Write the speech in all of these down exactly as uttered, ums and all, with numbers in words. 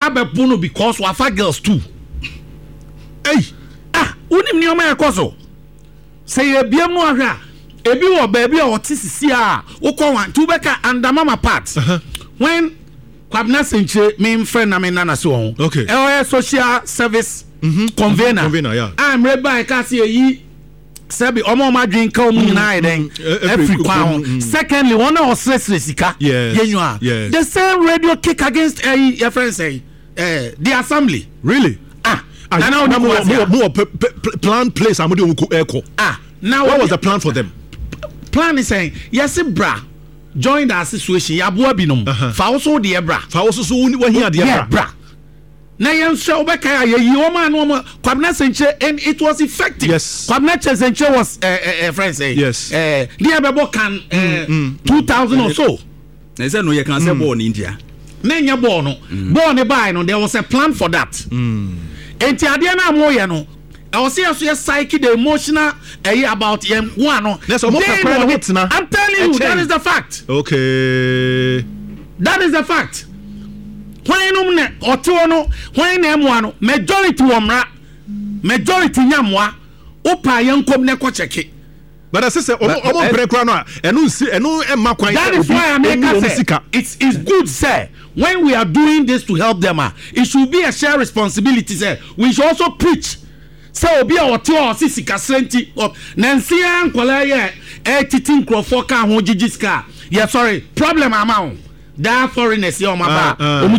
abebuno because we have girls too. Hey, ah, unim ni oma ekoso. Say e biem no ahwa. Ebi wo baby o tisisi a wo kon wan tu beka under mama part. Uh-huh. When Kwabena Senche me friend na me nana so on. Okay. E social service mm-hmm. convener. Convener, yeah. I'm read by ka say yi Sebi omo ma drink ka omo nyina den every kwan. Secondly, one of stress sika. Yes. Yes. The same radio kick against uh, your friends say uh, the assembly. Really? Ah. And now more more, more p- p- plan place am dey echo. Ah. Now what was the plan for them? Plan is saying yes bra join the situation ya bo abinom. Fa also the bra. Fa also so we here the bra. Na yen show back ya yi o man no Kwabena Senche and it was effective. Yes. Kwabena Senche was uh, uh, friends say. Yes. Eh uh, the abebo can uh, mm, mm, two thousand mm, or so. Na say no you can say mm. born in India. Na nya born no. Mm. Born buy no there was a plan for that. Mm. Enti ade na mo ye no. I was here so psyche the emotional uh, about him one no. Yes, I'm telling you that is the fact. Okay. That is the fact. When no ne oto no when na emu ano majority womra majority nyamwa opa yankom ne ko cheke but I say omo omo pere kra no enu enu emma kwan that is why I make say it's it's good sir when we are doing this to help them uh, it should be a shared responsibility sir we should also preach say obi a oto o sisika srenti nansi an kwala ye e titin crofo ka ho gigiska yeah sorry problem amount that foreigners your mama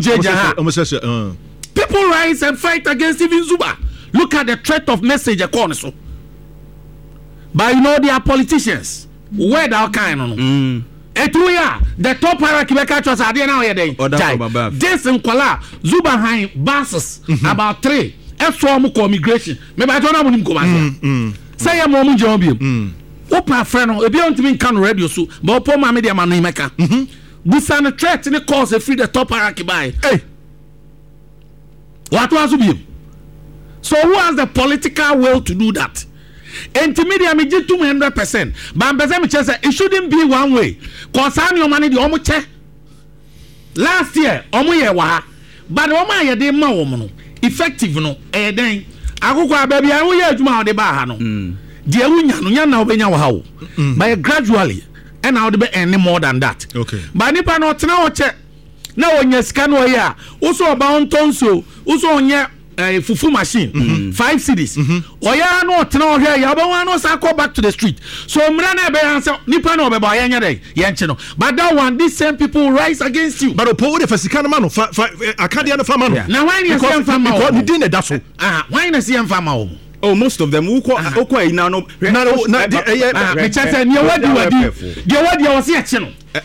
uh, people rise and fight against even Zuba. Look at the threat of message according so but you know they are politicians where that kind of mm. etuya the top hierarchy be catch us ade na here dey this in Kwala Zuba high buses about three e so am ko immigration me ba to na mo nim ko ba say ya mo mo je obi opa friend no ebi on timi kan radio so but opo ma me dey ma no imeka busa no threat ni cause free the top hierarchy by hey what was you so who has the political will to do that intermediate me get two hundred percent but am me say it shouldn't be one way cause an your money the omo che last year omo ye wa but omo ye dey ma omo no effective no eh den akoko ababi an wo ye adwuma de ba ha no de awunya no nya na obenya wa ha wo but gradually and now be any more than that. Okay. But nipa no tena o che na onya sika no ya wo so ba ontonso wo so onya uh, fufu machine mm-hmm. five cedis mm-hmm. oya no tena o hwe ya ba wan no sa go back to the street so mra na be answer nipa no be ba ya nya dey ye nche no but that one these same people rise against you but opo de fasika no ma no fa akadia no fa ma no na why you say fa ma because you didn't that so ah why you say fa ma o oh most of them who ko okwa ina no na na me chese ne wadi wadi de wadi o se eche no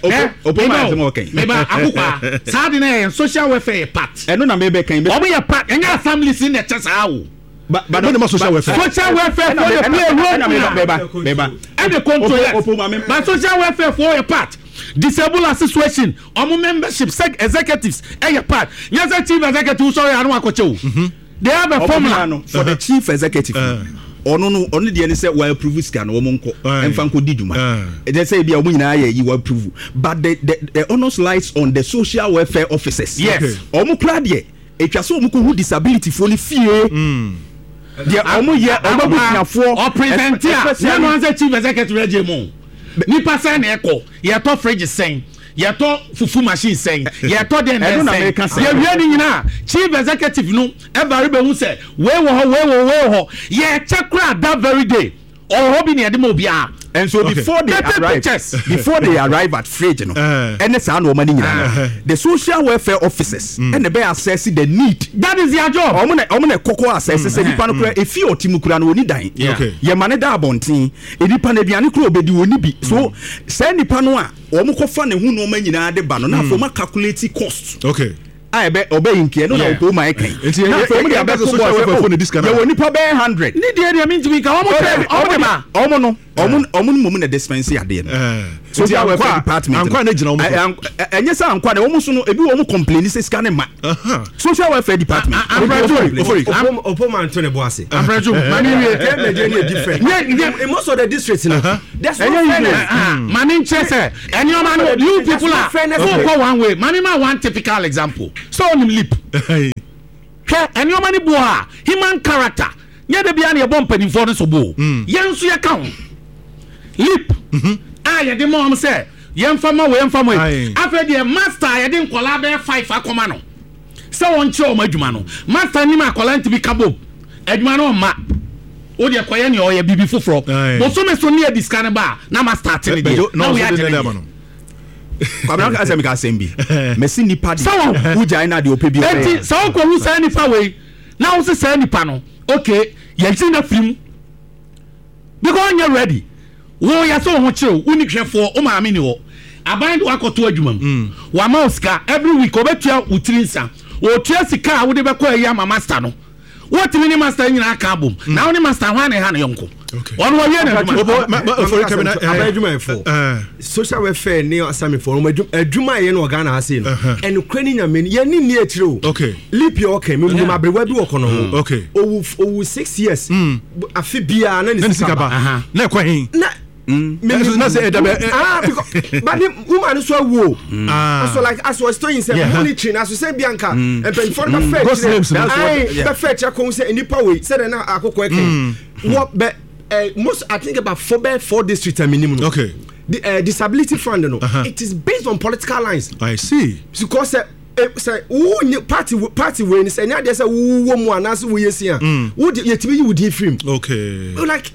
opo ma se mo kan me ba akukwa saade na social welfare part eno na me be kan be obo ye part enya families in the chese awo but but no social welfare social welfare for the play role me ba me ba and the control but social welfare for your part disabled association omo membership executives e your part yes chief executive sorry anu akoche they have a formula no, for uh-huh. the chief executive ono no ono de ne say we approve scan wo monko emfa nko diduma they say bia wo nyina ya yi we approve but the the, the honors lies on the social welfare officers yes omo kra de etwa so omo ko hu disability fo ni fie mm de omo ye omo busiafo or present here no answer chief executive reje mo ni pass na eko ye to fridge sen ye to fufu machine sen ye to den den sen ye wie ni nyina chief executive no ever be hu say we wo ho we wo we ho ye check that very day or hobby near the mobia and so okay. before they Get arrive before they arrive at fridge no and say no money nyina the social welfare officers mm. and they be assess the need that is their job omo na omo na koko assess say nipa no kura efi otimu kura no oni dan ye mane da abonten enipa na biane kura obedi oni bi so say nipa no a omo kofa ne hu no ma nyina de ba no na afo ma calculate cost okay I be obey inke no na opo ma ekan na for me dey be social welfare for this kind you nipa be one hundred ni dey dey mean to be ka omo omo omo no omo omo omo mo na dispense ade no social welfare department ankwa na gina wo enye sa ankwa na wo so no ebi wo mo complain say scan ma social welfare department opoma Antone Boase ambraju mani we Nigeria different in most of the districts no that's no fairness mani chese any man you people are go one way mani ma one typical example so on him lip hwe any man bo a human character nya de bia na ye bom panimfo no so bo yen so ye ka ho lip ah ye de mo am say yen fama we yen fama afa de master ye de nkola be five akoma no se won che o madwuma no master ni ma kola nti bi kabo adwuma no ma o de koye ne o ye bibi foforo bo so me so ne diska ne ba na master te ne de na we ade ne kwabra ka asem ka asem bi mesi nipa de uja na de opebi o enti so ko hu sa nipa we na wo se sa nipa no okay ye ti na film because you ready wo ya so ho kire uni hwefo o ma ame ni ho aban do akoto adwuma wa ma osika every week obetua utirinsa o tua sika wo de be ko ya ma master no what mini master nyina aka bom na woni master hwan ne ha ne yonko ono wo ye na adwuma for kabina adwuma for social welfare ne asami for adwuma ye no Ghana ha sei no enu kwani nyame ye ni ni etire o okay leap your okay me mu abrewa bi wo kono ho okay owu owu six years afi bia na ni sika ba na kwa hin na na say ah because but the woman so wo so like as was story say money train as say bianca and pen for the fair that's what fair check come say any power say na akoko eken what but most I think about four four districts minimum okay the uh, disability fund no uh-huh. It is based on political lines. I see because uh, say who party party when say na dey say wo mu anas wo yesia wo yetimi you dey film okay like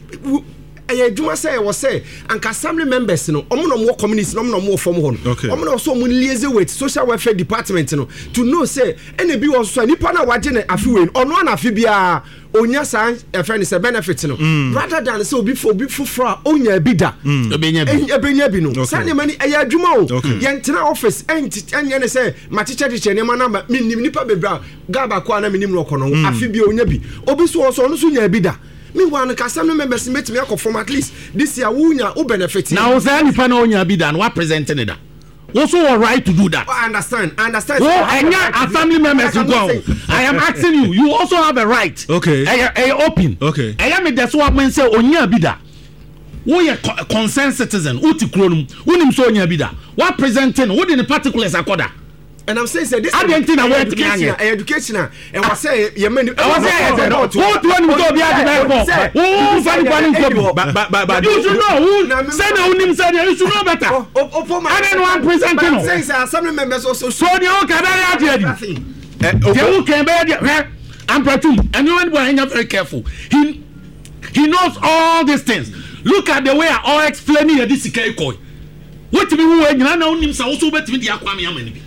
eh djuma say was say and assembly members no omo no mo community no no mo form ho no omo no so mo liaise with social welfare department no to know say ene bi wo so nipa na waje na afi we ono na afi bia onya san e friend say benefit no rather than say obi for obi foforo onya bi da obenya bi obenya bi no say ne mani eh adwuma o ye ntena office enye ne say ma teacher teacher ne ma na minim nipa bebra gaba ko na minim no kono afi bia onya bi obi so so no so nya bi da me wan ka some members met me from at least this year wunya o benefit now say nipa na onya bi da no what presenting that also all right to do that. I understand I understand oh and a family members go I am asking you you also have a right okay I open okay I am that's what men say onya bi da wo ye concerned citizen uti kronum unim so onya bi da what presenting what in the particulars akoda. And I'm saying say this education education and was say you mean I was say who to one go be at the who find one go but but but you should know who say na unim say you should know better I don't want presenting I'm saying say assembly members also so the o can be at the who can be there I'm pratum and you want to be very careful he he knows all these things look at the way I all explaining this ikoi what me who nyina na unim say also betimi dia kwame amani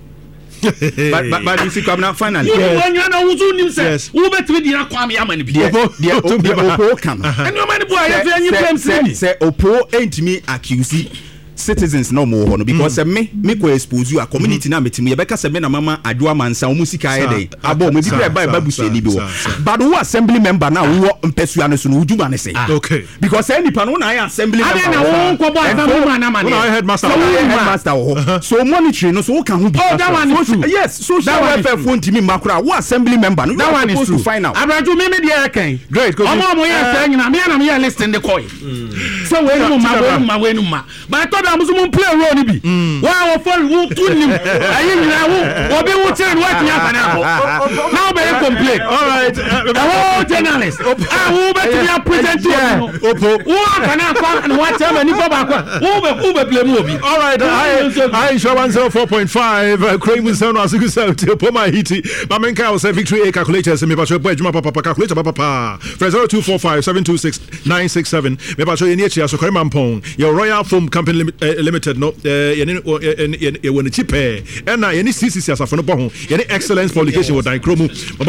but but but you see come now finally when you know who nim say who betimi dia kwame amani bi dia opo kan and you man boy you fit claim say say opo entimi accuse citizens no more hono because mm. me me ko expose you a community mm. na metimi ye beka se me na mama adwa mansa omu sika ye dey abo me bi ba ba busu ni bi wo but who assembly member na wo mpesua no so no uduma ne say okay because any pan no na assembly member na wo ko bo assembly man na man na headmaster headmaster wo so monitoring no so wo kan hu bi oh that one is true yes social welfare phone timi makura wo assembly member no that one is true find out abraju me me dey kan great because omo mo ye say nyina me na me ye listen the coin so we no ma we no ma we no ma but I'm supposed to play role ni bi wa wo for wo tunim ayi nyina wo obi wo tell what you have now now be complain all right oh journalist ah wo be to present you opo wo kana kwa and what tell me for back wo be wo be blame obi all right I I insurance four point five Craven sound as you say to poma hiti mamenka o say victory a calculator se me ba show boy juma papa calculator papa for zero two four five seven two six nine six seven me ba show ye ni chia so kare mampon your Royal Foam Company Limit, uh, limited no ye ne ye won cheap eh na ye ni C C C asafo no bo ho ye ni excellence publication wo dan kromu baba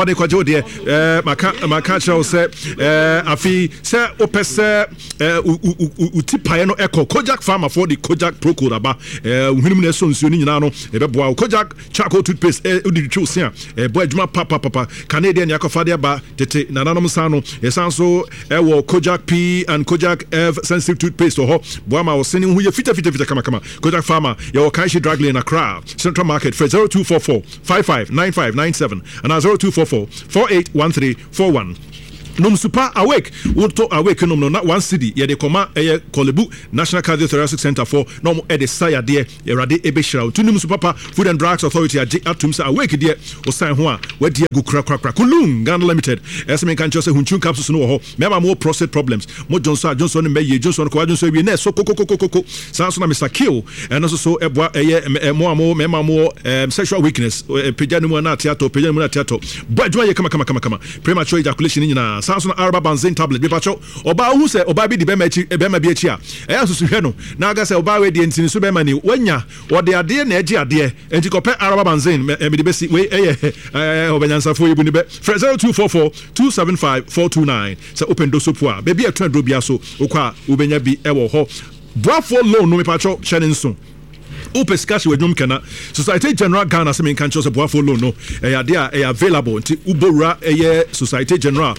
de kwajo de eh maka maka chawo se eh afi se opese eh utipae no eko Kojak Farmer for the Kojak Pro Code aba eh uhunum na so nsuo ni nyina no e be boa Kojak charcoal toothpaste eh udi twu se eh boa adwuma papa papa Canadian yakofa de aba tete nananom sa no esanso eh wo Kojak P and Kojak F sensitive toothpaste ho boa ma wo sene hu ye fita fita fita kama kama Kojak Farmer ye wo Kaishi Drug Lane Accra Central Market for zero two four four five five nine five nine seven and zero two four four four eight one three four one. Nom super awake woto awake nom no na one city ye de koma eye Kolebu National Cardiothoracic Center for nom e de saya de erade ebe shira to nom super Food and Drugs Authority age atum sa awake de o san ho a wadi gu kra kra kra kulung Ghana Limited esme kan chose hunchun capsules no ho mema mo prostate problems mo Johnson Johnson me ye Johnson ko Johnson we na so kokokokoko san so na Mister Kill and also so eboa eye mo mo mema mo sexual weakness pejanu mo na theater pejanu mo na theater badwa ye kama kama kama kama premature ejaculation nyina Samson Araba Banzin tablet bi pacho oba hu se oba bi di bema chi bema bi achi a e asusu hwe no na aga se oba we di ntini so bema ni wanya wode ade na agi ade enti kope Araba Banzin me di besi we eye eh obanyansa fo yibu ni be zero two four four two seven five four two nine se open do so po a bebi atwa do bia so okwa ubenya bi e wo ho Brafo loan no me pacho shenin so Upe skashi wedum kana Society General Ghana se menkan chose boafo loan no e ade a e available nti ubora e Society General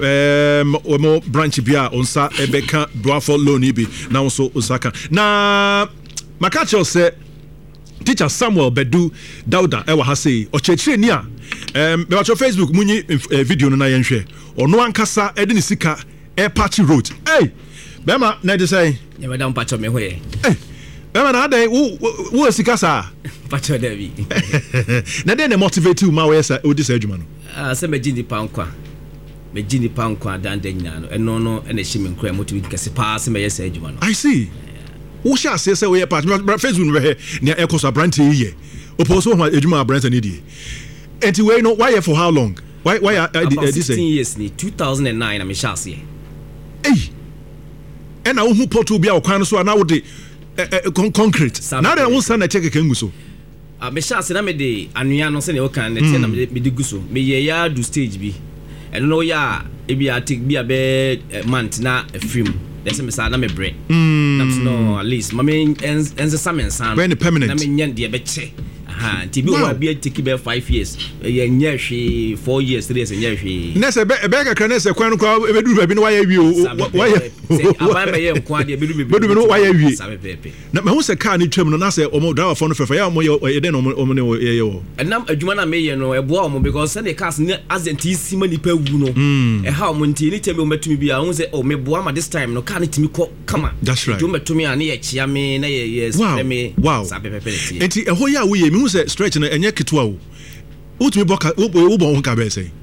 um omo branch bia onsa ebeka boafo loan ibi na onso osaka na makacho se teacher Samuel Bedu Dauda e wa ha sei ochechire ni a um me watch Facebook munyi video no na yenhwe ono ankasa e de ni sika e party road hey bema na de say ye madam pacho me hoye eh Ema na dey wo wo sika sa pacho David na dey na motivate you ma we say odi say adwuma no ah say me gini pankwa me gini pankwa dan dan nyina no eno no ena hye me nkra motivate kase pa say me yes adwuma no I see wo sha say say we part Facebook no be he na ekoso brand ye oposo ho adwuma brand ni die enti we no why for how long why why uh, uh, this sixteen years ni two thousand nine na me sha say eh ena wo hu portal bia okwan so na wo de Uh, uh, concrete. Now they won't send a check again. So, I be sure say na me de anuya no say na okan na na me de guso. Me ye ya do stage bi. And no ya e bi atik bi abe month na a film. They say me say na me bre. That's no at least. Ma me enze samen san. When permanent. Na me nyen de be che. Aha, ti bi o bi take be five years. Ye nya hwe four years, three years nya hwe. Na say be be kakra na say kwan ko e be duru ba bi no why wi o. Why? Aban be ye nkwa de be duru be. Be duru no why wi. Sabe pepe. Na me hu say car ni twam no na say omo driver for no fefa ya omo ye den omo ne ye yo. Enam adwuma na me ye no e boa omo because say the cars ne accident isi ma nipa wu no. E ha omo nti ni temi o metumi bia hu say o me boa ma this time no car ni timi ko kama. That's right. Do metumi ani ye chia me na ye yes me. Wow. Sabe pepe. Enti e ho ya wo ye me hu say stretch na enye kitwa wo. Utumi boka wo bo ho ka be say.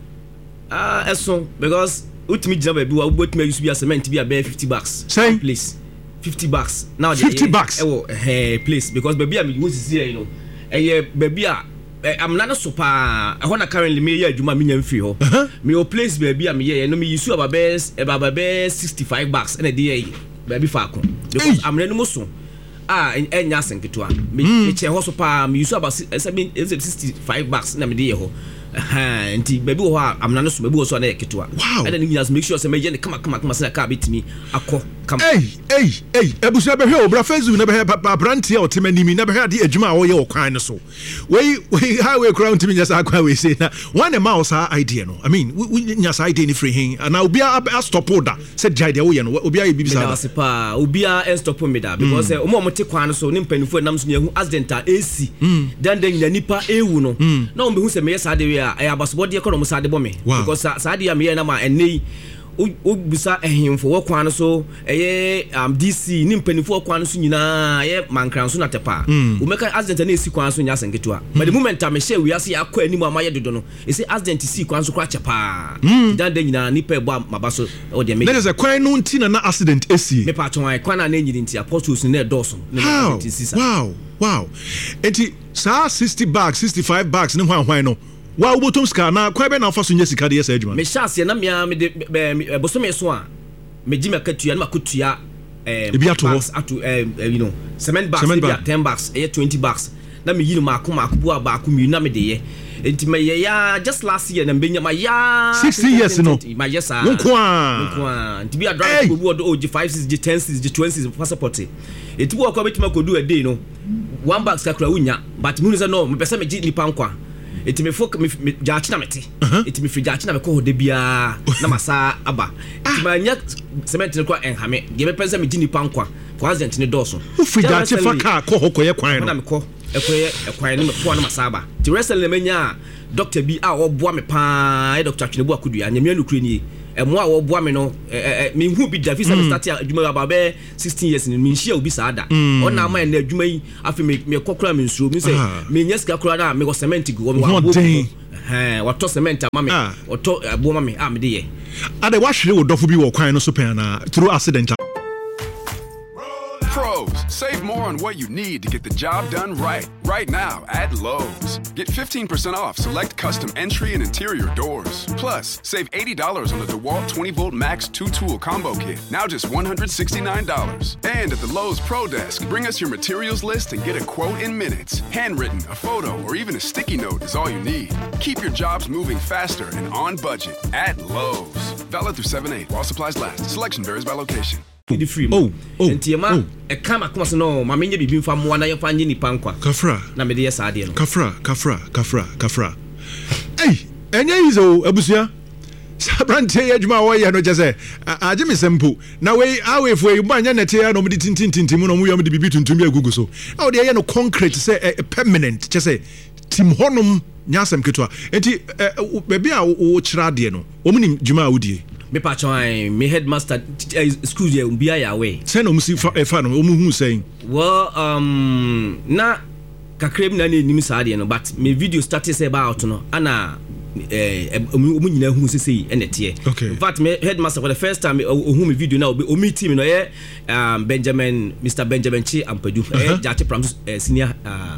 Ah, eso because utimi jina ba bi wa ubotumi use bi cement bi about fifty bucks. Say please. fifty bucks. Now fifty bucks. Oh, hey, please because baby I mean see you know. Eh baby I'm not super I wanna currently me here adwuma me nyam free ho. Me o place baby I me here no me use about best about best sixty-five bucks and a day baby fa ko because I'm no so ah enya senketwa me che ho so pa me use about sixty-five bucks na me dey ho aha nti baby ho am na no so baby ho so na eketwa and then you make sure say me je come come come say ka betimi akọ come hey hey hey ebusu be hwe obra Facebook na be he branti o temanimi na be he ade adwuma wo ye o kwan no so we we highway crown timi just akwa we say na one a mouse idea no I mean we nyasa idea ni free hin and obi a stop order say jai de wo ye no obi a bibisa da pa obi a stop me da because o mo mo te kwan no so ni mpanifo nam so ne hu accident a ac dan dan nipa ewu no na o be hu say me yesa de I abasbody economy sade bombe because sade ya me na ma ennei o bisa ehimfo wo kwan so eye um D C ni mpanifo kwan so nyina ye mankran so na tepa o meka accident na esi kwan so nya senketua but the moment am share we ase akọ animu amaye dodo no e say accident si kwan so kwa chepa dan dan nyina ni pe bo mabaso o de me there is a kwan no nti na accident esi me pa chon kwan na nyini nti apostles na doso wow wow enti sa sixty bucks sixty-five bucks ni hwan hwan no wa ubotom ska na kwa be na fa so nya sika de yesa adwuma me chance na me me de bosome so a me gi me katua na makotua eh bucks atu eh you know cement bucks be ten bucks eh twenty bucks na me yi no mako mako bu ba ko mi na me de ye enti me ya just last year na mbenya ma ya sixty years no ma yes ah nko a nko a enti bi adra ko bu o G five six G ten six G twenty passport enti bu ko betima ko do a day no one bag sakura unya but me say no me pese me gi nipa nkwa enti me fok me jaachi na mete enti me firi jaachi na me ko de bia na masa aba enti ma nya cement ne ko enhame ge me pese me gi nipa nkwa for accident ne doso u firi jaachi fa ka ko ho koye kwan no na me ko ekoye ekwan ne me ko na masa aba ti wrestle ne menya doctor bi a oboa me pa e doctor Atwenebu Akudua nya me anukure ni emo a oboa me no me hu bi da fi se start adwuma aba be sixteen years ni me nhia obi saada ona ma na adwuma yi afi me me kokora me nsuo me se me nya sika kora na me go cement go me wa eh wato cement ama me wato abo ma me a me de ye ade wa hwere wo dofo bi wo kwan no so pen na through accident. Pros, save more on what you need to get the job done right. Right now at Lowe's. Get fifteen percent off select custom entry and interior doors. Plus, save eighty dollars on the DeWalt twenty volt Max two tool combo kit. Now just one hundred sixty-nine dollars. And at the Lowe's Pro Desk, bring us your materials list and get a quote in minutes. Handwritten, a photo, or even a sticky note is all you need. Keep your jobs moving faster and on budget at Lowe's. Valid through seven eight while supplies last. Selection varies by location. The free oh oh enti ma e kama kuma so no ma menye bibi mfa mo na ye fa nye nipa nkwa kafra na me de yes ade no kafra kafra kafra kafra ei enye izo abusia sabrante ye adwuma wo ye no jese age me sempo na we awefu e ba nya nete ya no me tintintintim no mu yo me de bibi tuntum agugu so awo de ye no concrete say permanent jese tim honum nya asem ketwa enti bebi a wo kira de no wo mu nim dwuma a wodie me patron me headmaster school here bia ya we say no musi fa fa no omu hu saying well um na kakrem na na nim saade no but me video started say about no ana eh omu nyina hu sesei enete in fact me headmaster for the first time ohu me video na o me team no ye um Benjamin Mister Benjamin Chi Ampadu eh Jachi Pram senior uh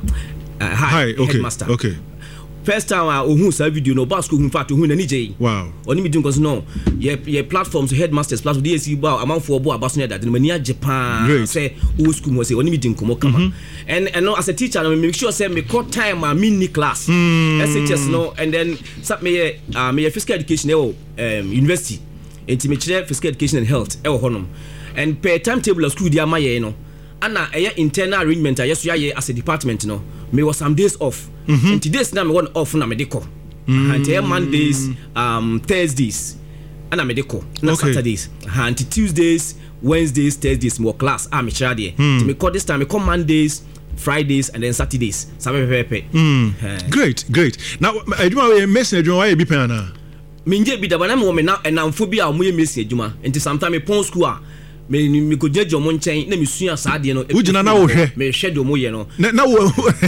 high headmaster okay first time I uh, who video no basco in fact who na nije wow oni me doing cause no ye ye platforms headmasters platform D S C ba amanfo obo abaso that mani Japan say old school mo say oni me din komo kama and and no as a teacher I make sure say me cut time a mini class mm. S H S no and then sat me uh, me physical education e um university enti me chere physical education and health e wo honom and per timetable of school dia maye no ana eye internal arrangement a yeso ya as a department no me was some days off mm-hmm. and today's now me one off na me dey call and mm-hmm. Mondays um Thursdays ana me dey call na okay. Saturdays and Tuesdays Wednesdays Thursdays more class ah me try there mm. me call this time me come Mondays Fridays and then Saturdays sabe pepe mm. uh, great great now aduma we message aduma why be pen na me nje bi da bana me wo me na enamfo bi a mo ye message aduma and sometimes me pon school a me me ko jeje mo nchen na me sua saade no ujina na wo hwe me hwe do mo ye no na wo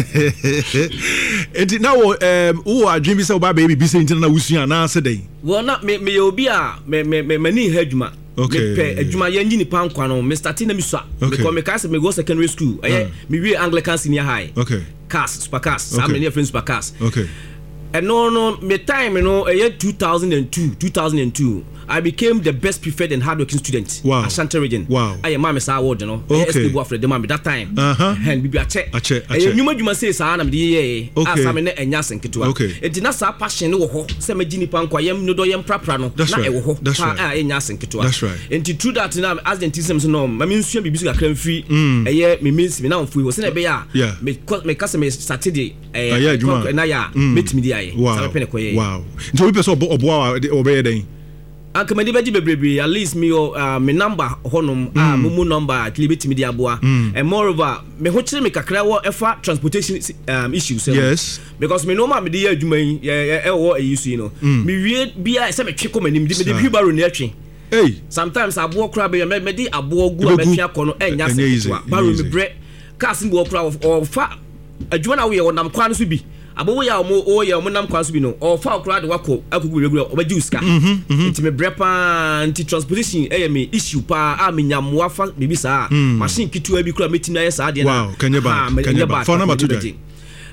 enti na wo em wo adwin bi se wo ba baby bi se ntina na wusua na ase dai wo na me me obi a me me me ni ha adwuma okay me pe adwuma ye nyi ni pa nkwa no me start na me sua because me case me go secondary school eh me we Anglican senior high okay cast super cast some many friends super cast okay and no no me time no eh two thousand two two thousand two I became the best preferred and hardworking student wow. at Ashanti region. Wow. I am Mama Sa award, you know. Okay. After the mama that time. Uh-huh. And bibi ache. Ache. Ache. You know you say sa na me ye. Okay. Asa me na enya senketua. Okay. Enti na sa passion no wo ho. Se me gini pa nkwa yem no do yem prapra no. Na e wo ho. That's right. Ah enya senketua. That's right. Enti true that na as the tisem so no. Ma me nsua bibi so kakra mfi. Eye me means me na mfu wo se na be ya. Me me kase me Saturday eh na ya metimi di aye. Sa pe ne koye. Wow. Nti we person obo obey den. Anka me beji bebrebe at least me uh, me number honum mm. ah mumu number klibeti me diaboa mm. and moreover me ho kire me kakra wo efa transportation um, issues yes because me no ma me dey adwuma yi e wo issue you know mm. me wie bia se me twe ko manim me dey wheelbarrow na atwe hey sometimes abo kra be me dey abo gu a me twa ko no enya se barrow me bre cars ngo kra o fa adwuma na wo ye wonam kwa no so bi abo ya omo o ya omo nam kwaso bi no o fa okura de wako akugu regular obaji uska nti me brepa anti transportation eh me issue pa a me nyamwa fa bibi sa machine kitu abi kura metina ya sa de na wow kanye ba kanye ba phone number two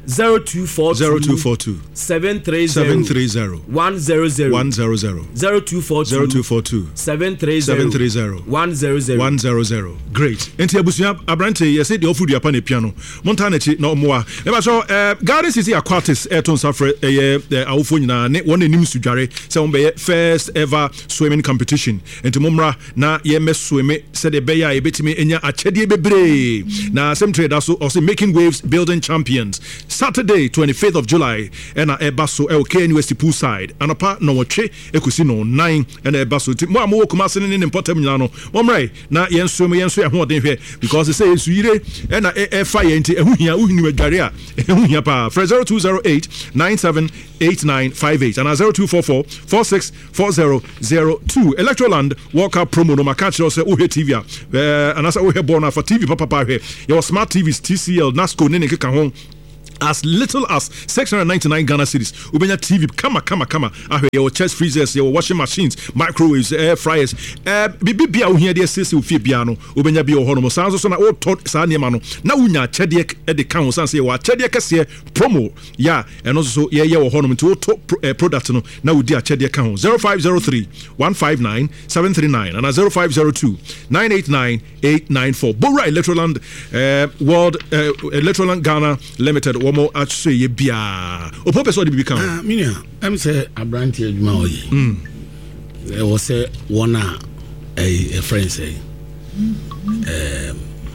zero two four two zero two four two seven three zero seven three zero one zero zero one zero zero zero two four two zero two four two seven three zero seven three zero one zero zero one zero zero. Great. Enti abusua abrante yesi de ofudu apa ne piano. Montana chi na omoa. E ba so eh Garden City Aquatics Ayrton Safre eh awofo nyina ne won anim sudware se won be first ever swimming competition. Enti momra na ye me swim se de be ya e betimi enya achede bebre. Na same trader so also making waves building champions. Saturday twenty-fifth of July and e ba so e K N U S T poolside. Anapa no wotwe ekusi no nine and e ba so mo amu Kumasi ne ne important nyina no. Momra na yen swim yen so e ho den hwe because they say suire and e fa ye nti ehu hia uhini wadware a ehu hia pa for zero two zero eight nine seven eight nine five eight and zero two four four four six four zero zero two. Electroland World Cup promo no maka kire say ohe T V a eh anasa ohe born for T V papa pa hwe your smart T Vs T C L Nasco ne ne keka ho as little as six hundred ninety-nine Ghana cedis. Ubenya T V kama kama kama ahwe your chest freezers, your washing machines, microwaves, air fryers. Eh bibi bia wo hia de sese wo fie bia no ubenya bi wo hono mo sanso so na wo to sa ne ma no na wunya chede e de kan wo sanse wo chede kese promo ya eno so ye ye wo hono nti wo to product no na wo di a chede kan ho zero five zero three one five nine seven three nine and zero five zero two nine eight nine eight nine four. Bora Electroland uh, World uh, Electroland Ghana Limited mo actually ye bia o pop so de bi kan ah minia am say abranti adwuma oyi mm e wo say one a a friend say um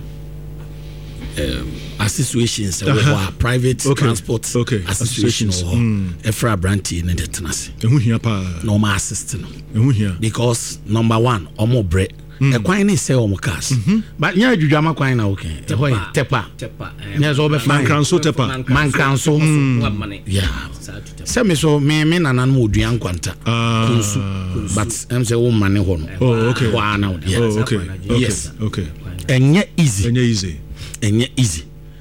um associations uh, uh-huh. private okay. transport okay. association or mm. efra abranti in the tenase ehu hia pa no ma assist no ehu hia because number one omo bre e kwan ni say omo cars but nya adwudwama kwan na okay e hoy tepa tepa nya so be man kranso tepa man kranso yeah say me so me me nanan mo oduan kwanta kunsu but em say wo mane ho no oh okay wa na oh okay yes okay enye easy enye easy enye easy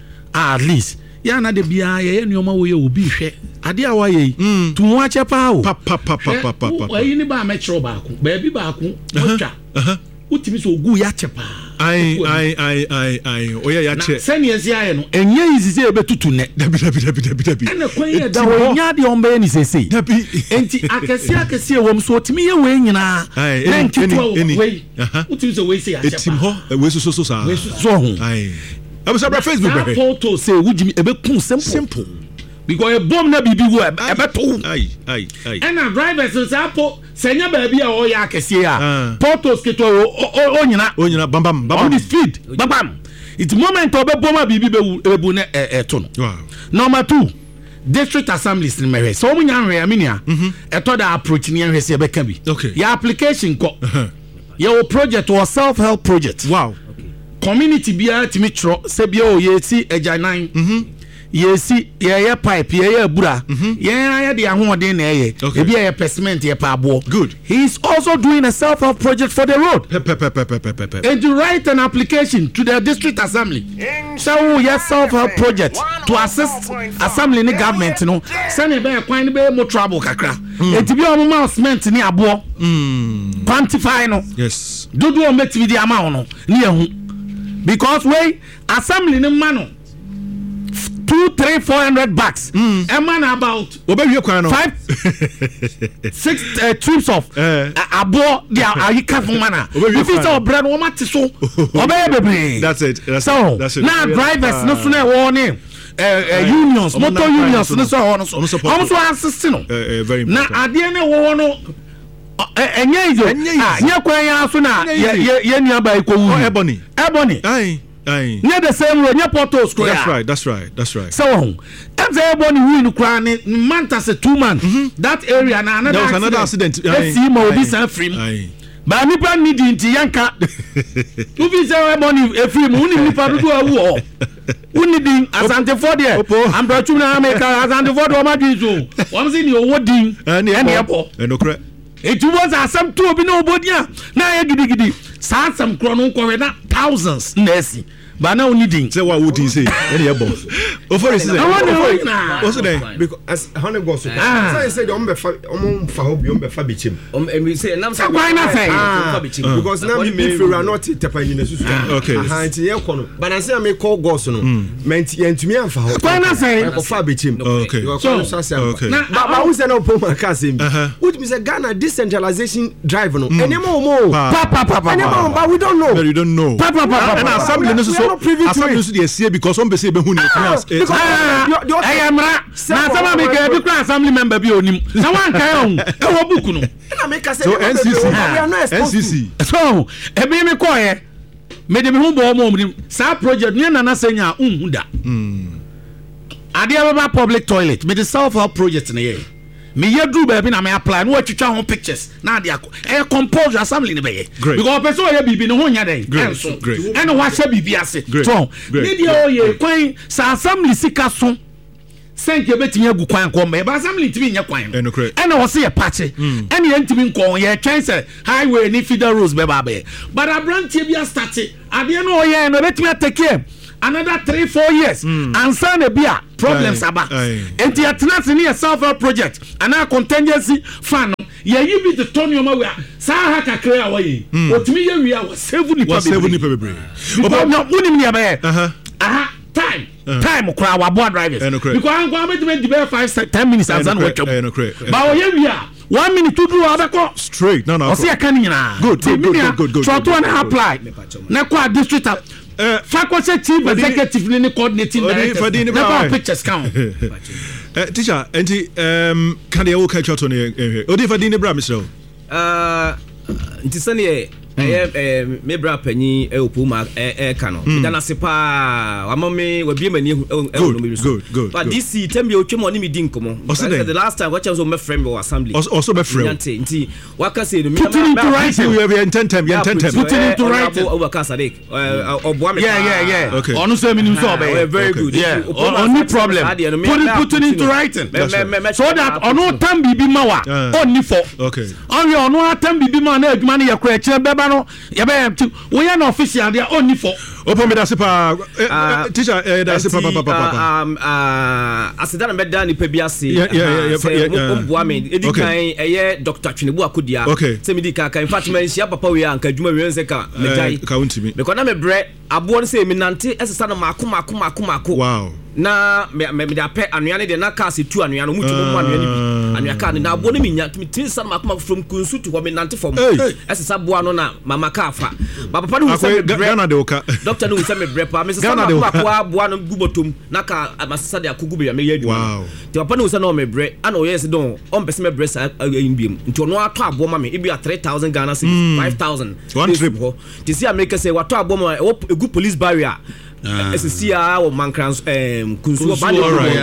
at least ya na de bia ye nyoma wo ye obi hwe ade a wa ye tu ho ache pa o pa pa pa pa pa pa yi ni ba me chiro ba ko ba bi ba ko otwa utimi so ogu ya che pa ai ai ai ai ai oya ya che sene esi aye no enye izi se betutu ne dabi dabi dabi dabi dabi ene kwan ye da wo nya de on be ni sese dabi enti akese akese wo mso otimi ye we nyina na nkitu we utimi so we se ya che pa etim ho we so so so sa we so ho ai I'm sorry, Facebook. That photo say, would you be simple? Simple. Because a bomb na bibi wo ebe to. Aye, aye, aye. And a driver says, "Apo, senya baby a o ya kese ya." Photos ke to o nyina. O nyina bam bam bam. On the street, bam bam. It's moment obe bomb bibi be ebu na e to no. Wow. Number two, district assemblies in Mary. So mun yan hwe minia. E to da approach ni hwe se ebe ka bi. Okay. Your application ko. Your project or self-help project. Wow. Community bia timi tro se bia o ye si ejanan mhm ye si ye ye pipe ye ye bura ye ya de ahoden na ye e bia ye cement ye pa abo good. He's also doing a self-help project for the road pe pe pe pe pe pe pe and to write an application to the district assembly so ye self-help project to assist assembly ni government no send be kwan be mo trouble kakra e ti bia o mo cement ni abo mm quantify no yes dodo o metimi di amount no ni ehu because we assembly ni mano two three four hundred bucks mm. a man about obewie kwan no five six uh, trips of uh, abo dia ayika fun mana if it's our bread wo mate so obey baby that's it that's so it that's it now drivers no so na wo ni uh, unions motor unions no so ho no so almost assist no very important na ade ne wo no enye izo ah nye kwan ya so na ye ye nua ba iko wu ebony ebony ai ai near the same road near Porto Square that's right that's right that's right so em say ebony wu ni kwan ni manta se two man that area na another there was another accident see ma obi san free ai ba ni pa ni di nti yanka tu bi say ebony e free mu ni nipa dudu awu o uni din asante for there am bra chum na America asante for do ma din so wam say ni owo din and e po enokre it was asem to obi na obodia na ye gidigidi sa asem kro no nkwe na thousands na esi ba na oni din say wa wo din say any ebo ofori say what's the because as honey go so say say om be fa om fa obi om be fa bechem om em say nam say why na say fa bechem because now me feel not tepani na susu okay aha nti ye kono but na say me call go so no menti yentumi amfa ho why na say ko fa bechem okay so okay na ba who say no po ma ka say what me say Ghana decentralization drive no enema omo pa pa pa enema but we don't know but you don't know pa pa pa and assembly no so assembly so dey see because some be say be hu ni class I am ra na sama me ke bi class assembly member bi onim na wan kai on e wo book no na me ka say so N C C N C C so e bi me ko ye me de me hu bo mo mo sa project ne na na senya unhu da mm ade aba public toilet me the self help project na ye me ye do baby na me apply no atwitwa ho pictures na ade e compose assembly ne be ye because person ye bibi ne ho nya den enso ene wa hye bibi ase so me dia o ye kwan sa assembly sika so senke betimi agu kwan ko me ba assembly timi nya kwan ene wo se ye pache ene ye ntimi nko ye twen se highway ni feeder roads be ba be but abrantie bia start ade no o ye no betimi atake another three four years mm. and sign a beer problems aye, about enti atena ne self help project and a contingency fund ye yi bi the tony oma we sa ha kakra a wayi otumi ye wi a wa save ni pa bebre oba no unim ne ba aha aha time uh, time kura wa board drivers because an go abet di be five ten minutes and then watch ba o ye wi a one minute to do abeko straight no no o se ya kan nyina good good good good good so to na apply na kwa district Uh, faculty chief executive ni coordinating director na pictures count uh, teacher enti um can you catch out on here odi fa dini bra misro uh nti sane eh eh me bra panyi e opu ma eh ka no da na sepa amame wa bia mani e no me good good but this time be otwem oni me din komo the last time watch us me friend we assembly also be friend nti waka say no me we have intent time you intent time put it into writing over Kasadik obo me yeah yeah yeah okay onu so me nim so be very good yeah only problem put it put it into writing so that onu tam bibi ma wa oni for okay onu onu atam bibi ma na adwuma na yakura kire beba no ye be we ya na official dia oni for open me that sepa teacher that sepa papa papa um uh aseda na beda ni pa bi ase yeah yeah yeah omboa me edi kan eye Doctor Twinebu Akodia se me di kan kan Fatima nsia papa we anka adwuma we nse ka medai ka wontimi me kona me bre abo no se me nante esesa na mako mako mako mako wow na me me da pe anuane de na ka se tu anuane mutu mo anuane bi anuane ka na abo no me nya me tin sa mako mako from kunsu to me nante from esesa boa no na mama ka afa ba papa no se me bre Ghana de oka doctor no se me bre pa me se sa mako mako boa no gubotom na ka amasesa de akugu be me yedi wow te papa no se no me bre ana o yes don on pese me bre sa biem nti ono ato abo ma me e bia three thousand Ghana cedis five thousand one trip ti si America say wato abo ma e gu police barrier S C A o mankrans em kunsu ba de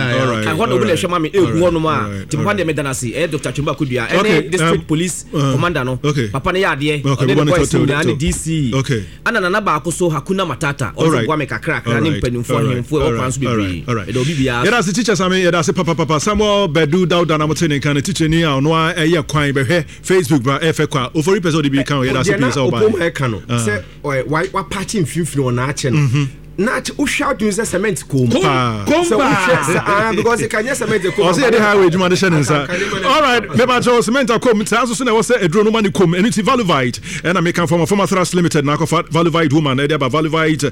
I want to will shema me e gu ono ma ti papa de me dana si e Doctor Twinebu Akodia e district police commander no papa ne ya de o de boys na D C ana na na ba akoso Hakuna Matata o so gwa me kakra kakra ni mpanimfo hemfo o kwanso bebre e do bibia era se teacher same era se papa papa Samuel Bedu Dauda na motene kan teacher ni a ono a eye kwan be hwe Facebook ba e fe kwa ofori person de bi kan era se pin so ba o mo e kan no se why wa party mfimfini wona a che no not who shout to the cement come come so ah because it can yes cement come o say the highway juma de shene nsa all right me ba cho cement come so so na we say edro no money come and it Valuvite and I make am from former Thrust Limited na Valuvite woman e dey ba Valuvite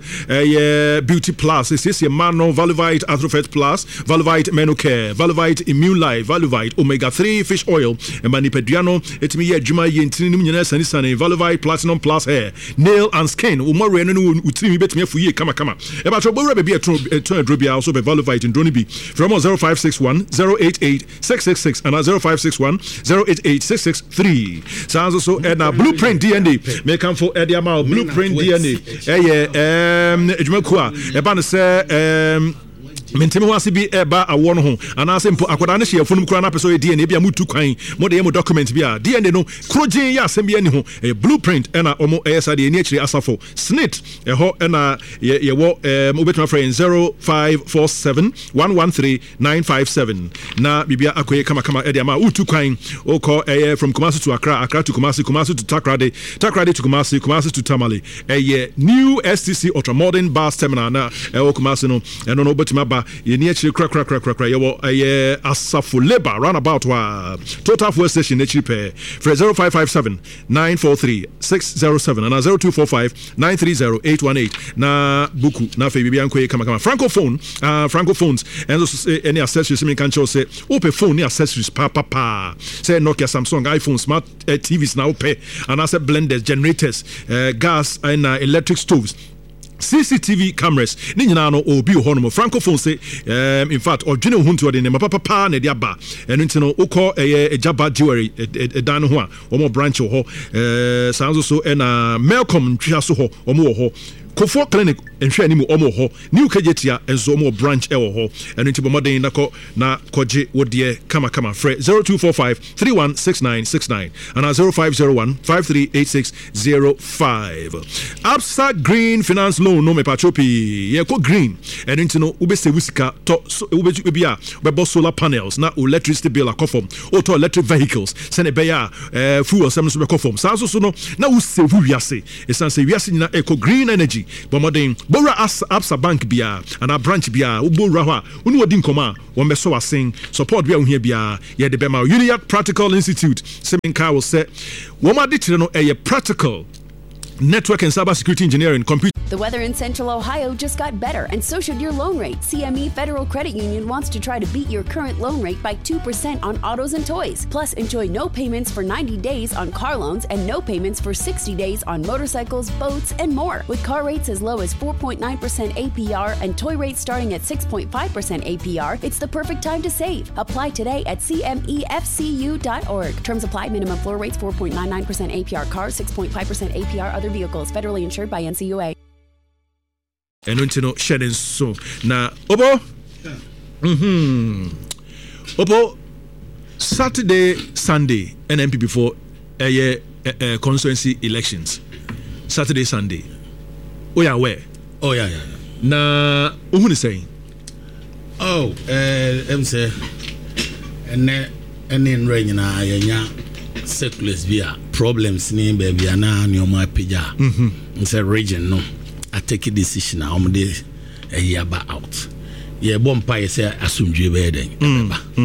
eh beauty plus is this man no Valuvite Atrophet plus Valuvite Menu Care Valuvite Immune Life Valuvite omega three fish oil e mani peduano etimi ye adwuma ye ntini nim nyina sani sani Valuvite Platinum Plus hair nail and skin o mo re no utimi betimi afu ye kama kama eba cho bo be be etron etron drobia also be Valuvite in droni bi from zero five six one zero eight eight six six six and zero five six one zero eight eight six six three sounds also and na Blueprint D N A make am for Edia Mal Blueprint D N A eh um ejuma ku a eba no say um mentemi ho ase bi eba awo no ho anase mpo akoda ne hye funum kura na peso D N A bia mutu kwan mo de yemo document bia D N A no krojin ya asem bia ni ho e blueprint ena omo esa de ni akiri asafo snit e ho ena ye wo um obetuma friend zero five four seven one one three nine five seven na bibia akoye kama kama e de ama utu kwan o ko e from Kumasi to Accra, Accra to Kumasi, Kumasi to Takrade, Takrade to Kumasi, Kumasi to Tamale e new S T C ultra modern bus terminal na e o Kumasi no eno no obetuma ba ye ni akiri kra kra kra kra kra ye wo e asafo labor roundabout wa total fuel station akiri pe for zero five five seven nine four three six zero seven and zero two four five nine three zero eight one eight na buku na fe bibia nkoye kama kama francophone uh, francophones and so any accessories me can show say open phone ni accessories pa pa pa say Nokia, Samsung, iPhone, smart uh, T Vs now pay and as blenders, generators, uh, gas and uh, electric stoves. C C T V cameras ni nyina no obi ho no francophone say um, in fact odwene hu nto de ne papa pa na dia ba eno ntino ukọ eye ejaba jewelry edan ho a omo branch ho eh sanzo so na Melcom ntwa so ho omo ho Kofo clinic enhwe ani mu omo ho new kejetia enzo omo branch e wo ho eno ntibo modern na ko na koje wodie kama kama fre zero two four five three one six nine six nine and zero five zero one five three eight six zero five. Absa Green Finance Loan no me patropi ye ko green eno ntino ube sewusika to ube bia be solar panels na electricity bill akofom auto electric vehicles sene be ya eh fuel sem so be kofom sanso so no na wo sewu wiase esanse wiase nyina eco green energy bomodin bora as Absa Bank bia and a branch bia ubora ho a unu wodi nkoma wo me so asen support bia wo hia bia ye de be ma Union Practical Institute seminka will say wo ma de tire no eh practical network and cyber security engineering computer. The weather in Central Ohio just got better, and so should your loan rate. C M E Federal Credit Union wants to try to beat your current loan rate by two percent on autos and toys. Plus, enjoy no payments for ninety days on car loans and no payments for sixty days on motorcycles, boats, and more. With car rates as low as four point nine percent A P R and toy rates starting at six point five percent A P R, it's the perfect time to save. Apply today at C M E F C U dot org. Terms apply. Minimum floor rates four point nine nine percent A P R cars, six point five percent A P R other vehicles. Federally insured by N C U A. Eno ntino shedding so na obo mhm obo Saturday Sunday N M P before eh uh, constituency elections Saturday Sunday oh yeah where oh yeah yeah na who is saying oh eh em say ene ene nre nyina yenya circulars via problems ni baby na ni o ma pija mhm say region no I take a decision now. I'm there a year back out. Yeah, bomb pie say assume you be then.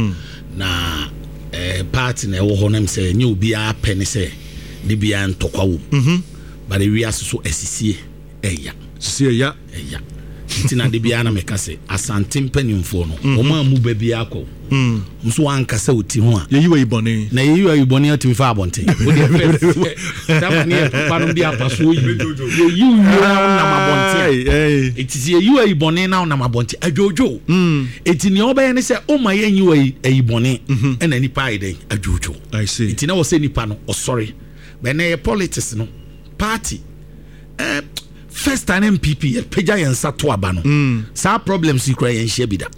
Na eh party na wo honem say new be a penny say the be an tokwa. Mhm. But the we so esisie eya. Sie ya eya. Tina de bia na meka se asante mpanimfo no o ma mu ba bia akọ mm nso anka se oti ho a ye yiwa ibone na ye yiwa ibone atimi fa abonte wo de first that one here panom dia paso yi ye yiwa na mabonte eh eti ye yiwa ibone na na mabonte adwojo mm eti ne obaye ne se o ma ye yiwa ibone e na nipa ide adwojo I see eti na wo se nipa no o sorry be na ye politics no party eh first time M P P peja yensa to aba no sa problems you cry yen share bi da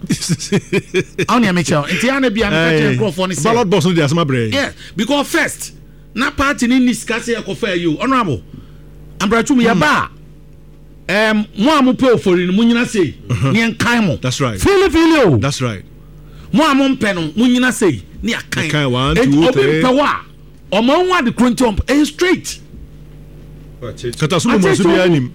on ya mecha enti ana bia na ka crofo ni say ballot box no dey asma bre yeah because first na party ni niska say ekofa you honorable ambrachum ya ba em mo amu pe ofori ni munyina say ni enkan mo that's right feel feel that's right mo amu pe no munyina say ni akan kan one two three obi pe wa o mo nwa de krontom e straight kata so mo so bi anim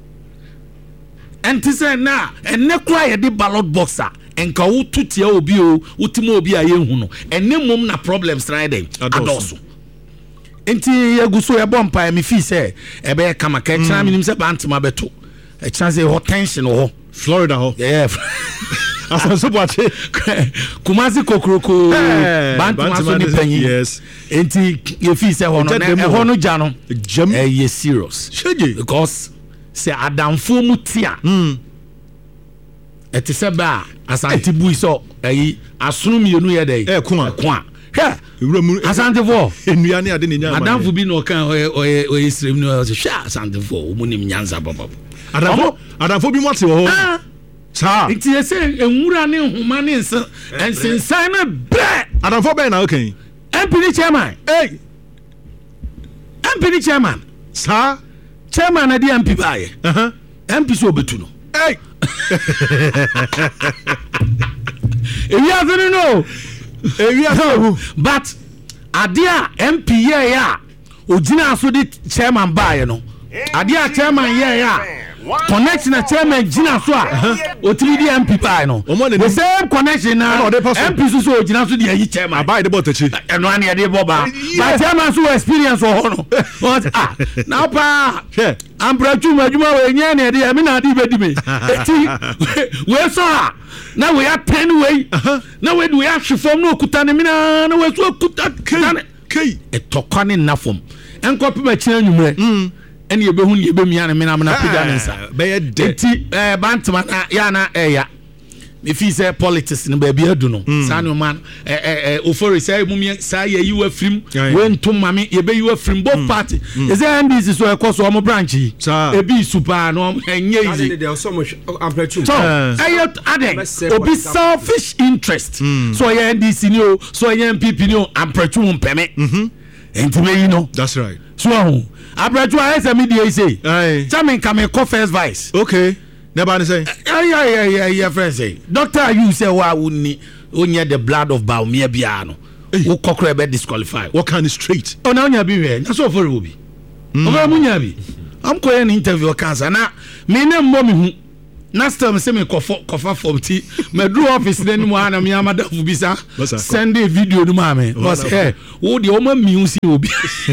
enti say na enne kura ye de ballot boxer enka wo tutia obi o wotimo obi a ye hu no enne mom na problems right adoso enti yeguso ye bompa me fi say e be kama ka kira minim say bantima beto e kira say hot tension ho Florida ho yeah asanso boache Kumasi kokroko bantima so ni panyi yes enti ye fi say ho no e ho no ja no jam e ye serious because say adamfo mutia mm eti se ba asante bui so ayi asunu mienu ye dey eh ko a ko a hwe asante fo enua ne ade ne nya adamfo bi no kan oye oye srem no hwe asante fo omunim nyanza baba adamfo adamfo bi mote ho Sa. Nti ye say enwura ne nhoma ne nsen ensensan na bre. Adamfo ben na okay. M P ni chairman. Hey. M P ni chairman. Sa. Chairman na di M P bae. Uh-huh. M P so betu no. Hey. Ewi afenu no. Ewi afenu. But adia M P ye ya ogina so di chairman bae no. Adia chairman ye ya connection na chairman gina so a otiri di M P bae no. The same connection na M P so so ogina so di yi chairman bae de botachi. Eno an ye de boba. But chairman so experience o ho no. Ah, now pa. Ampra chuma juma we nye na de me na di be di me. Eti we so a na we are ten way. Na we do we ahwe fom no okuta ne me na na we so okuta kan kai etokwane na fom. Enko pe ba kina nwumre. Mm. Ene ye be hu ne ye be mia ne me na me na pega ne nsa. Be ye de. Eti eh bantama na ya na eya. If he say politics no baby adu no sa no man eh eh ofori say mumia say ye you afrim when to mame ye be you afrim both party is there N D C so e koso omo branch e be super no enye easy there so much amplitude so eh aden obi selfish interest so ye N D C ni o so ye M P P ni o amplitude mpeme mhm entime you know that's right so ahu amplitude I say media say eh chairman come call first vice okay. Never say. Yeah, yeah, yeah, yeah, yeah, friend say. Doctor, you say why wouldn't only the blood of Baumia Biano? Who cockroach be disqualified? What kind of straight? Oh, now you be here. That's all for Ruby. Okay, Munyabi. I'm going to interview cancer now. Me name mommy. Last time say me kofa kofa forty. Me do office then mo ana me amada fu bisa. Send a video to mama. Was eh, wo the oma music obi.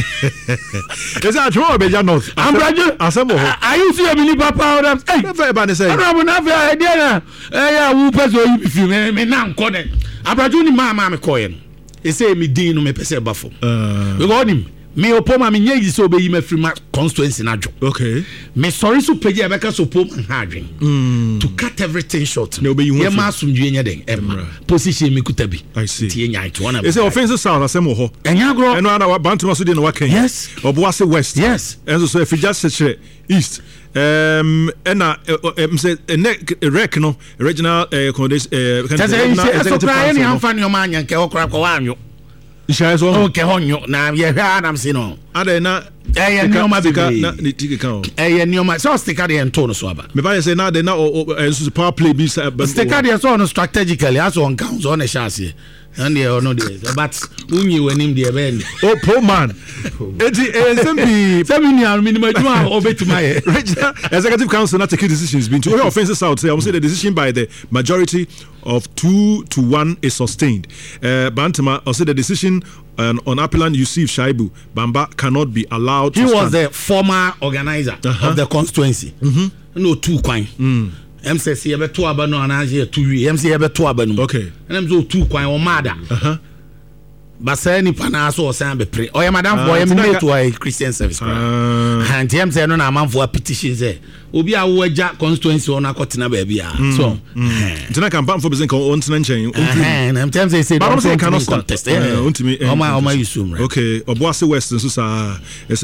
Is that true be ja north? I'm brother. Asemo. I use you be papa or hey. Never ba say. Arabu na fe idea na. Eh ya wo peso you be film me na nko ne. Abraju ni mama me koye no. E say me din no me pese ba fo. We go him. Me opoma me nyeji so be yima free ma constituency na dwo. Okay. Me sorry so page e beka so pom ha adwen. Mm. To cut everything short. No be you. Ye ma asumdwe nya den. Emma. Position me kuta bi. I see. Tie nya it one. Is it offensive sound asemo ho? Enya gro. Eno ana wa bantuma so de no wa ken. Yes. Oboase west. Yes. Enso so if you just say east. Um ena em say rec no regional accommodation eh executive council. Any amfani o manya nke okra ko wanyo. Isha so okay honyo na ye hwa adam si no. Ada na eh ye nyoma bika na ni tiki kan. Eh ye nyoma so sticker dey ento no so aba. Me ba say na de na enso power play bi sticker dey so no strategically as on count on the chance. And they are not there. But when you went in the event, oh, poor man. It's a seven minimum over to my executive council not taking decisions. Been to all offenses out. I will say the decision by the majority of two to one is sustained. Uh, Bantama, I say the decision on, on Apilan Yusuf Shaibu Bamba cannot be allowed. He to was stand. the former organizer uh-huh. of the constituency. Mm-hmm. No two coin. Mm. M C C ebe to aba no anaje to wi M C ebe to aba no okay and M so two kwan o mada uh-huh but say ni pana so o san be pre o ya madam for em me to a Christian service and M C no na man for petition say obi a wo agya constituency on akotena ba bia so ntena campaign for business on ntena nchen and M T say say don't cannot contest ontimi o ma o ma yusum okay Obuase West so sa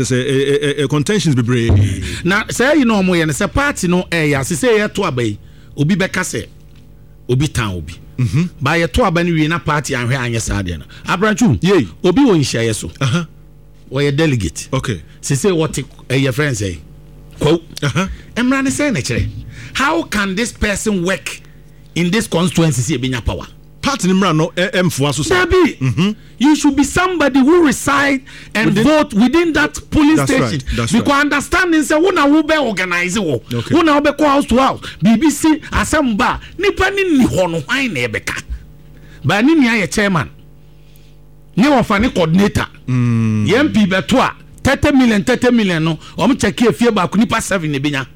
say contentions be brave na say you know mo ye say party no eh ya say ye to abai obi beka say obi tan obi mhm ba ye to aba ni wi na party anhwe anye sa de no abrachu ye obi won hia so aha wo ye delegate okay say say what eh your friend say ko aha emra ne say na kire how can this person work in this constituency see be nya power party ni mra no emfo aso say mhm you should be somebody who reside and within, vote within that polling that's station right, that's because right. understanding say who na who be organize wo who na be call house to house B B C asamba nipa ni ni ho no hwan na ebeka ba ni nia ye chairman ni wo fa ni coordinator mm. M P be to a thirty million thirty million no o mo check efie ba ku nipa seven ne benya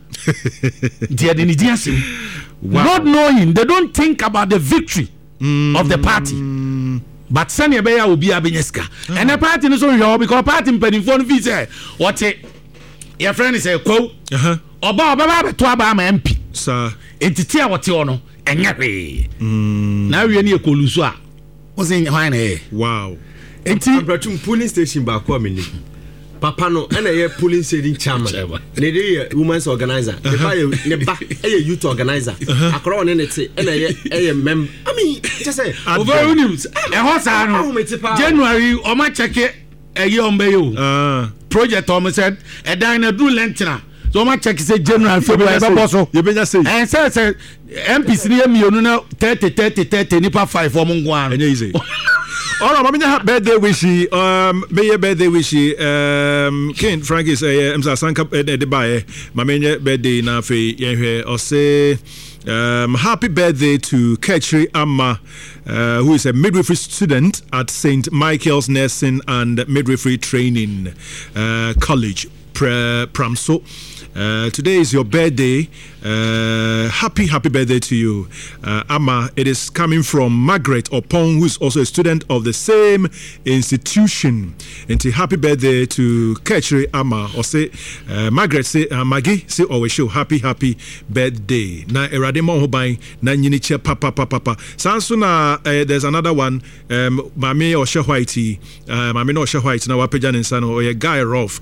dia de ni dia sim not knowing they don't think about the victory mm. of the party mm. but send ye be ya obi abenyeska mm. and the party no so yo because party mpanimfo no fi say what your friend is say ko uh-huh oba oba ba to aba ma M P sir entity a wote ono enya hwe mm. na wie ne ekolusu a wo say hwan na wow enti abratum polling station ba ko ameni papa no and a polling saving chairman and a women's organizer ne ba a youth organizer akro on it and a member I mean just say over news e ho sa no January o ma check e ye on be yo project o me said e dan na do lentina so ma check say January February be boss so you be just say and say say M P C ne mionu na thirty thirty thirty nipa five for mun gwan enye easy. All right, mami nya birthday wishy um may birthday wishy um Ken Frank is eh am sanka de bae mami nya birthday na fe yenhwe o say um happy birthday to Ketri Amma uh, who is a midwifery student at Saint Michael's Nursing and Midwifery Training uh, College Pramso. Uh, today is your birthday. Uh, happy, happy birthday to you, uh, Amma. It is coming from Margaret Opong, who is also a student of the same institution. And happy birthday to Ketri Amma. Or say, uh, Margaret say, uh, Maggie say, always show happy, happy birthday. Na erade mo hobai na nyini che papa papa papa. Sansuna, uh, there's another one. Um, Mami Osha Whitey, uh, Mami no Osha Whitey na wapeja ninsano or a guy rough.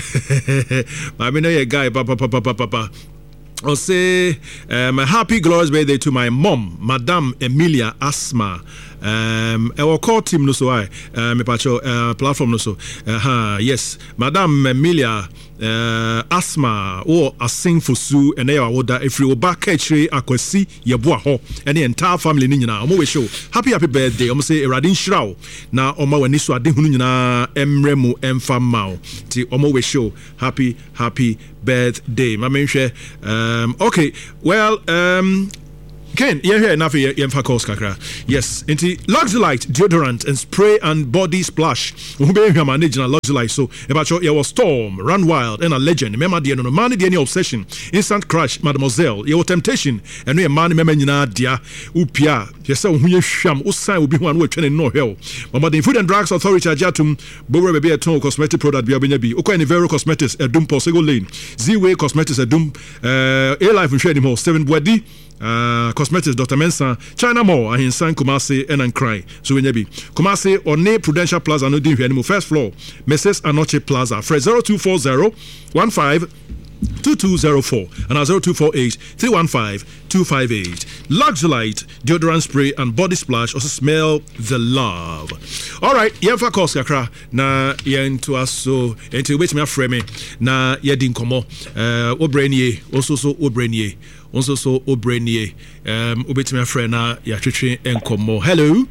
Mami no a guy. Papa, papa, papa, papa. I'll say um, a happy glorious birthday to my mom, Madame Emilia Asma. Um, I will call team no so I me pacho platform no so. Uh, yes, Madame Emilia uh, Asma or a sing for Sue and they are order if you back catchy akwasi yeboa ho and the entire family ni nyina. Omo we show happy happy birthday. Omo say eradin shraw na omo wani so ade hunu nyina emremu emfa maw. Ti omo we show happy happy birthday. Ma menhwe um okay, well um Ken, yeah, here enough here for calls kakra. Yes, into Luxelite deodorant and spray and body splash. Who be your manager Luxelite so about your your storm, run wild and a legend. Remember the no man the any obsession, instant crush, mademoiselle. Your temptation and we man remember nyina dia upia. Yes, who you sham usan will be one way training no hell. Mama the Food and Drugs Authority ajatum bowe be a ton cosmetic product be obenyabi. Okwa ni Vero Cosmetics edum possible lane. Z-Way Cosmetics edum uh A Life and Share more seven body. Uh, cosmetics Doctor Mensa China Mall Ahinsan Kumasi and Ankrai so we be Kumasi or Ne Prudential Plaza no din anymore first floor Missus Anoche Plaza for zero two four zero one five two two zero four and zero two four eight three one five two five eight. Luxelite deodorant spray and body splash also smell the love. All right, yefa course kakra na yento aso enti wait me aframe na yedi nkomo eh obranie also so obranie also so obranie um obetime afre na ya twetwe enkomo. Hello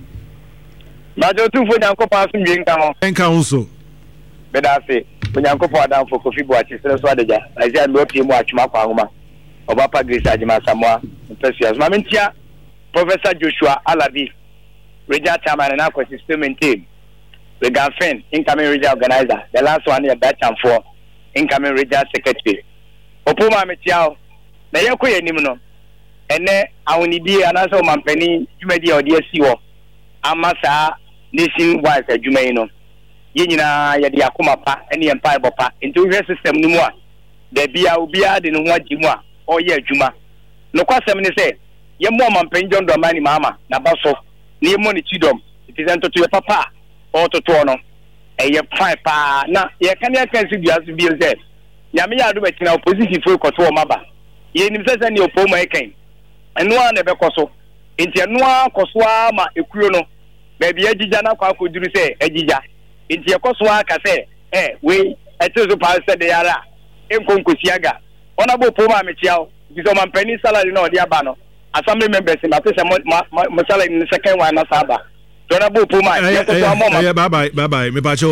na jo tu fo nyanko pa so nwie nka ho enka also beda se nyanko pa dan fo kofi bo achi sere so adeja aja ndo pie mu atwuma kwa homa oba pa Grace Ajima Samoa Precious Mamentia Professor Joshua Alabi Regional Chairman and Aqua System team Regan Fen incoming regional organizer the last one here Batcham for incoming regional secretary Opuma Metiao na yako yenim no ene awonidi anaso mampani jumedi odi asiwo amasa nation wise adwuma yi no ye nyina ye de akoma pa ene empire bopa into we system ni mu a da bia obia de no ho agimu a oye adwuma no kwasem ni se ye mo mampani jondo mani mama na baso ni mo ni chidom itizento to ye papa o toto no eye fine pa na ye kan ye kan si bia so bi se nyame ya do betina opposition fo koto maba ye nim sese ni opoma eken eno a na be koso enti eno a koso a ma ekuro no ba bia gija na kwa koduru se agija enti ekoso a ka se eh we etezo pa se de yara enkonkosiaga ona bo opoma mechiao biso mampani salary na odi aba no assembly members na pese mo salary ni second one na saba dona bo opoma ye ko to mo ma bye bye bye bye me bacho.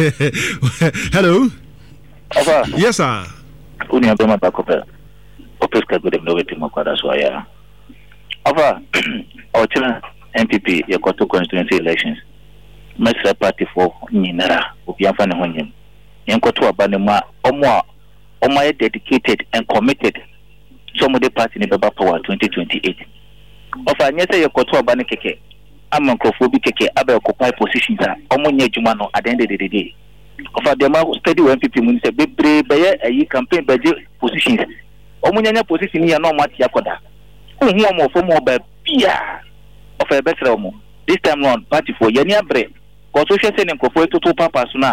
Hello Over. Yes sir Uni abema bakope Opeska good innovative makwada so ya. Over our children M P P yakoto constituency elections. Mesra party for nyinara obianfa ne honyem. Yankoto abane ma omo omo dedicated and committed some of the party ne beba power twenty twenty-eight. Over nyese yakoto abane keke amankrofobi keke abe occupy positions a omo nye adwuma no at the end of the day. Over the ma study M P P mun se bebre beye ayi campaign beje positions. Omunyanya position ya no mati yakoda ohu omo fo mo ba bia of a better omo this time round party for yani abre ko so hwese ne nkofo etoto papa so na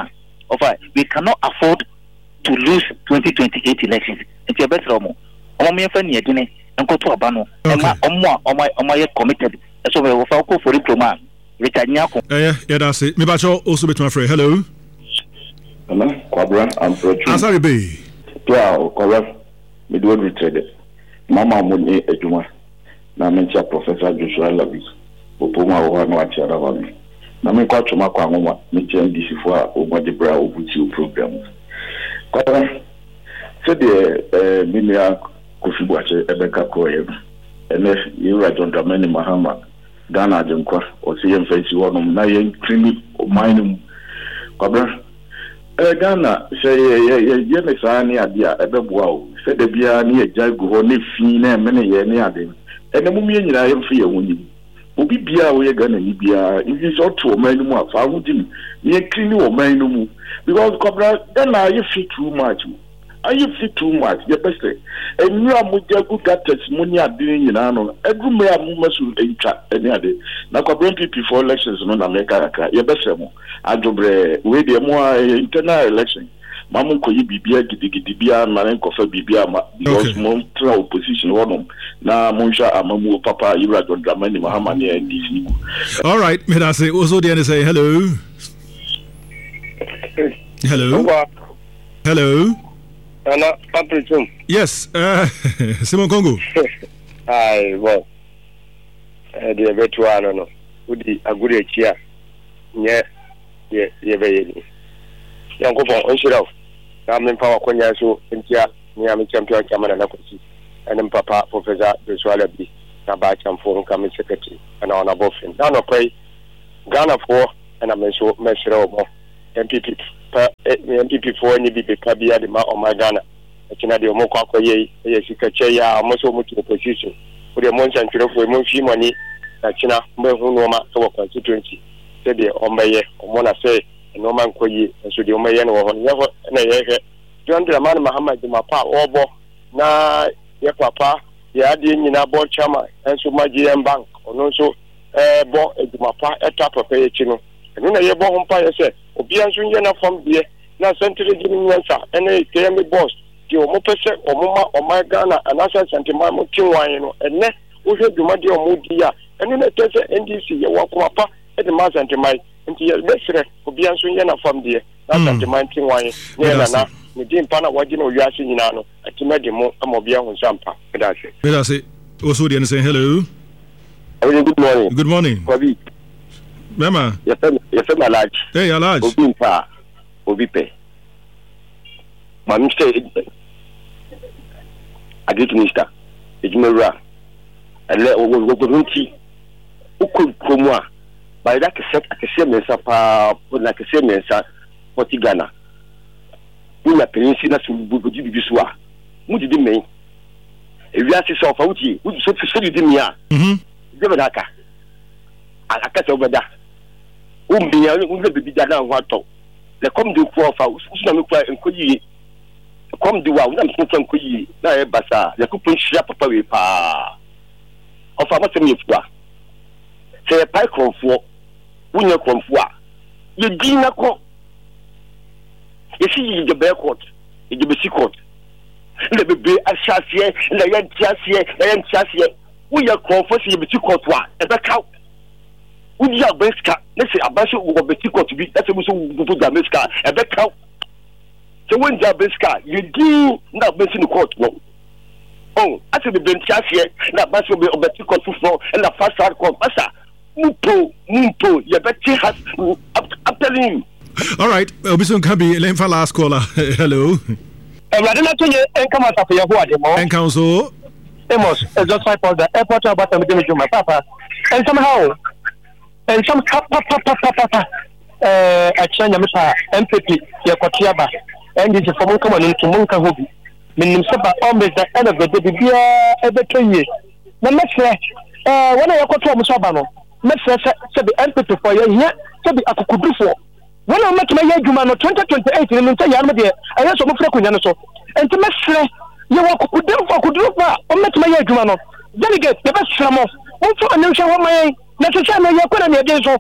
of I, we cannot afford to lose twenty twenty-eight elections. It's your best romo. Omo friend yedine and go to Abano. Emma Omwa Oma Oma committed. So we will go for diploma. Richard Nyako. Eh, yeah, that's it. Me bacho also bet my friend. Hello. Hello, Kwabra, I'm Prochu. Ansari be. Yeah, Kwabra. Me do retreat. Mama Muni Ejuma. Na mencha Professor Joshua Labi. Opoma wa no achara wa mi. Na me kwa chuma kwa ngoma. Me chen D C for Omo de Bra Obuti program. Kwabra. So the eh minia Kofi Boache Ebeka Koye. Ene Yura John Dramani Mahama. Ghana Jenkwa or C M F C one na yen creamy mining. Kwabra. Eh Ghana say ye ye ye me sa ni ade a ebeboa o. Se de bia ni ejai go ho ne fi na me ne ye ne ade. Ene mu me nyina ye mfe ye woni. Obi bia wo ye Ghana ni bia if you so to man mu afa ho dim. Ye creamy o man no mu because Kwabra Ghana ye fit too much. Are you fit too much? Your best. And you are Mujagu Gattes, Munia doing in Ano. Every mayor Mumasu Entra any other. Now, Cobra P P for elections, non America. Your best. I dobre, we the more internal election. Mamu ko yi bibia gidigidi bia maren ko fa bibia because mon tra opposition wonom na monsha amamu papa Ibra John Dramani Mahama ne D C. All right, me that say also the say hello. Hello. Hello. Ana Patrichum. Yes, uh, Simon Congo. Aye, well. Eh de betua no no. Udi agure chia. Nye ye ye be. Yango bon onshiraw. Na men pa wakonya so ntia ni am champion chamana na kwasi. Enem papa Professor Joshua Labi na ba chamfo nka me secretary na ona bofin. Na no pay Ghana for na men so mesiraw mo. M P P M P P for any be kabia de ma o Ghana akina de omoko akoye ye sikache ya amoso mutu opposition o de mon chantrefo for mon fi money akina mbe hu no ma so constituency se de omeye omo na se no man koyi so de omeye no ho ne na ye he John Dramani Mahama de mapa obo na ye papa ya de nyina bo chama enso magie bank ono so eh bo edumapa eta papa ye chi no eno na ye bo ho mpa ye se obi anso nye na fam die na central gini nyansa ene K M boss di omo pese omo ma o Ghana anasa sentiment mo tinwan no ene wo hwe dwuma de omo di ya ene na tese N D C ye wakoma pa e de ma sentiment nti ye besre obi anso nye na fam die na sentiment tinwan ne na na me di mpa na waje na owiase nyina no atima de mo amobi ahun sampa medase medase also the say hello. Good morning. Good morning. Kwabi. Mama. Yes, yes, my large. Hey, large. Obi mpa. Obi pe. Ma mi say agric minister. Ejumera. Ele owo ogo nti. Uko komo a. By that set akese mensa pa, na akese mensa forty Ghana. Una pensi na sububu bibi so a. Mu di men. Ewi ase so fa uti, uti so so di mi a. Mhm. Debe daka. Akase obeda. Umbi ya unle bibi dada wato. Le comme de quoi fa usuna me kwa enkoyi. Comme de wa una me kwa enkoyi na e basa. Le ku pon shia papa we pa. Ofa ma se me fua. Se pai konfo. Unya konfo a. Ye dina ko. Ye si ye be court. Ye be si court. Le bebe ashasie, le yan tiasie, le yan tiasie. Unya konfo si ye be si court wa. E be ka Udi abeska na se abasho wo beti court bi na se muso wo da meska e be ka se won ja beska you do na beti ni court no oh ase be bentiasie na abasho be beti court fufo na fast track court asa mupo mupo ye beti has I'm telling you. All right, obison can be lemfa last caller. Hello. E wade na tonye enkama tafe ye ho ade mo enkan so Amos just five for the airport about me dem juma papa and somehow and some papa papa papa eh achanya mpa M P P ye kotiaba and this for mon come into mon ka hobi minim seba always the end of the day bia ebetoye na mefre eh when ye koto mo saba no mefre se be M P P for ye nya se be akukudufo when o make me ye adwuma no twenty twenty-eight ni nta ya no de aye so mo fre kunya no so enti mefre ye wakukudufo akudufo o make me ye adwuma no delegate ye be sramo won fo anem hwe ho man na se se na ye kwena na ye so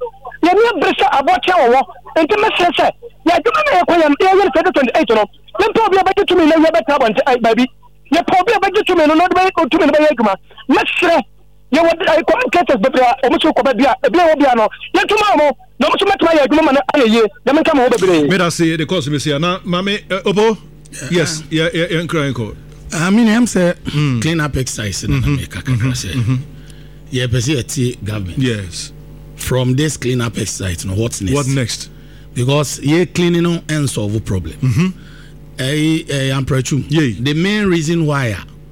ye me bresa aboche wo enti me se se ya duma na yakwa ya ye twenty twenty-eight no me po bi abeti to me na ye beta bonte ai baby ye po bi abeti to me no no be to me no be yeguma me sere ye wo communicators be bra o mo so ko ba bia e bia wo bia no ye tuma mo no mo so metuma ye adwuma na ayeye ye me nka mo be bre me da say the course me say na mame obo yes yeah yeah yeah crying call I mean I'm say clean up exercise na make kakra say yeah person at government yes from this clean up exercise no what's next what next because ye cleaning no and solve a problem mhm eh eh am preaching the main reason why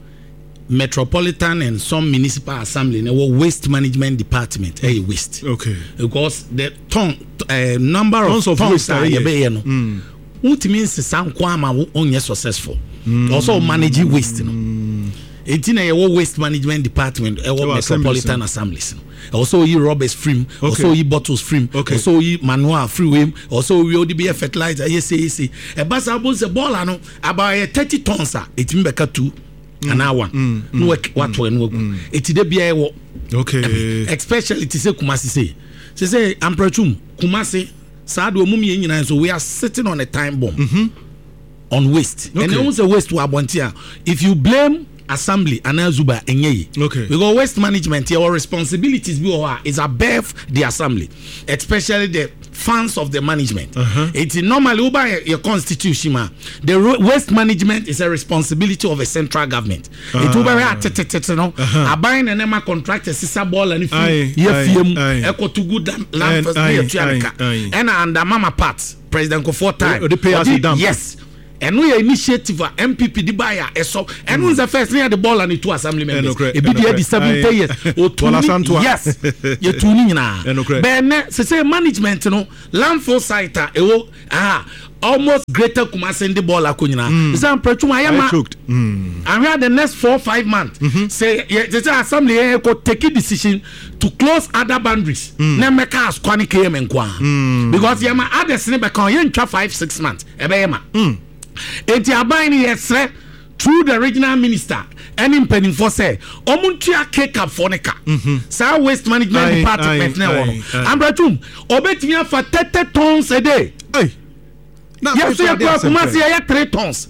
metropolitan and some municipal assembly na waste management department eh waste okay because the ton uh, number tons of of waste are ye be no what means sanko ama onye successful mm. also manage waste no enti na ye waste management department e wo metropolitan assemblies no also you rubbish free okay. also you bottles free okay. also you manual free way also we O D B fertilizer yes yes e basa bo se ball no about thirty tons ah it me beka two an hour no work what we no it dey bia e wo okay especially it say Kumasi say say say amprachum Kumasi sad wo mum ye nyina so we are sitting on a time bomb mm-hmm. on waste okay. and it was a waste to abontia if you blame assembly and azuba enye okay because waste management your responsibilities be is above the assembly especially the funds of the management uh-huh. It's normally by your constitution the waste management is a responsibility of a central government uh-huh. It will be no abine and ema contractors sisa ball and if you fiem echo to good land first and under mama part president Kofo time they pay us down yes and we initiative M P P di buy a so and who's the first near the ball and two assembly members e be the seventy years o two yes you two ni na ben say management no landfill site e wo ah almost greater Kumasi the ball akonyina say pretuma yama and we the next four five months say the assembly go take a decision to close other boundaries na make us kwani km nkwa because yama others ne be kan ye ntwa five six months e be yama enti abani yesre through the regional minister any penning for say omuntua cake up for neka sa waste management aye, department na wo ambratum obetimi afa thirty tons a day hey na yes you go Kumasi ya three tons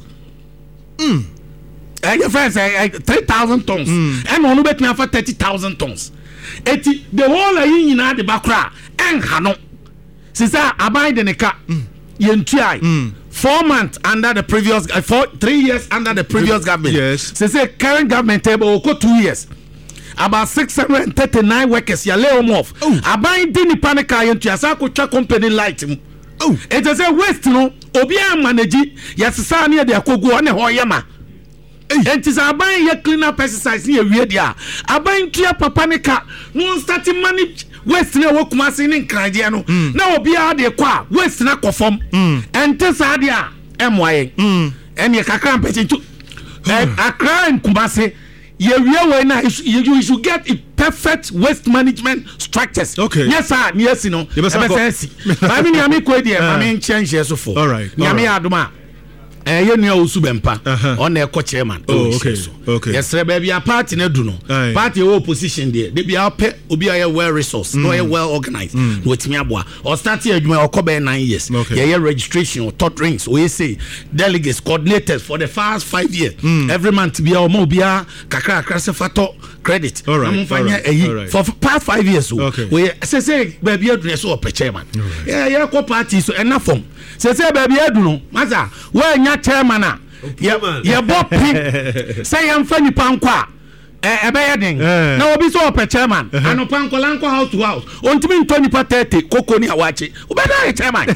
mm eh your friends say three thousand tons and onu betimi afa thirty thousand tons eti the whole ayi nyina de bakra en hano sisa abai de neka yentua four months under the previous uh, four three years under the previous government yes so say current government table go two years about six hundred thirty-nine workers ya lay them off abai dini panika yentua sa ko twa company light oh it is a waste no obi a manage yasisa na de akogu one ho yema enti sa abai ya clean up exercise ni ewie dia abai ntua papa nika no start manage waste na wo Kumasi ni nkranje no na obi a de kwa waste na kofom ente sa de a emwaye ene kakra mpeti tu akra en Kumasi ye wie we na you should get a perfect waste management structures okay yes sir yes no e be sense ba mi ni ami ko die ma mi change so for all right ni ami adoma eh ye nua Osubempa on e ko chairman oh okay okay yes baby a party na du no party o opposition there they be help obi a well resource no well organized no timi aboa or start adwuma o ko be nine years yeah yeah registration or third rings we say delegates coordinators for the first five years every month be o mo bia kakra kakra se fato credit am fanya eyi for past five years we say say baby adu so o chairman yeah yeah ko party so ena form say say baby adu no maza we chairman a ye bo pin say am fani pankwa eh ebe yeden na obi so op chairman ano pankwa lanko house to house ontimi twenty per thirty koko ni awache obeda chairman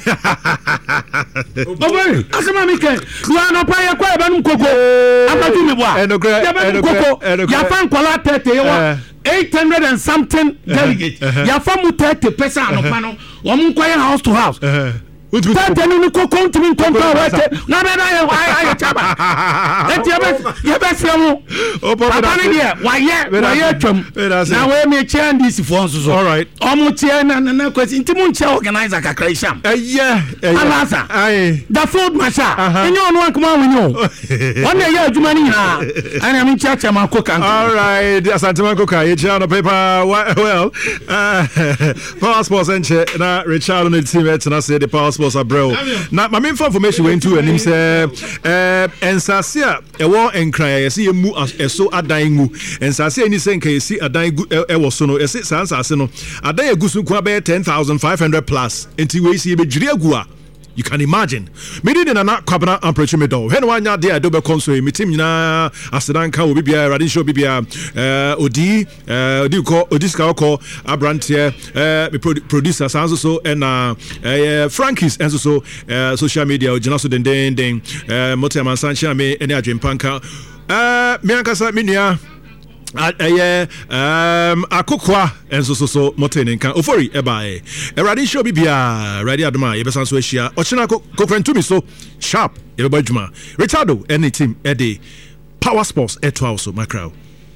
obo asema mi ke wa no pa ye kwa ebe nu koko amadu mi boa ebe nu koko ya pankwa la thirty ye wa eight hundred and something delegates ya famu thirty person ano pa no wo mu kwa house to house Tantani ni ko kontimi ntonto wete. Na be na ye aye chaba. Enti ye be ye be semu. Papa ni dia wa ye wa ye twam. Na we me chia ndisi fo nso so. All right. Omo chia na na kwesi nti mu nchia organizer kakra isham. Eh yeah. Alasa. Aye. The food masha. Enyo onu ankuma wenyo. One ye adwuma ni ha. Ana me chia chia makoka. All right. Asante makoka. Ye chia on paper. Well, uh, Power Sports enche na Richard on the team et na say the Power Sports abro. Na my main information went to and him say eh ensase a e wo enkran ye say mu eso adan mu. Ensase ani say nkan ye si adan e wo so no e say sansase no adan egusu kwa be ten thousand five hundred plus. Enti we see be jiri agu a you can imagine. Me did na kwabana amprechi me do. Hen wanya dey do be console me team nyina asedan ka obi bia radio show bia eh odi eh odi ko odi ska ko abrantie eh me producer sanso so and eh Frankies and so eh social media ogina so den den den eh motiaman sancha me ene adwempanka eh me ankasa me nua eh um akokwa enso so so motene nkan ofori eba e radio show bibia radio adoma ye besan so ahia ochina kokrentu mi so sharp e be badwuma Richardo any team e dey Power Sports eto also my crowd.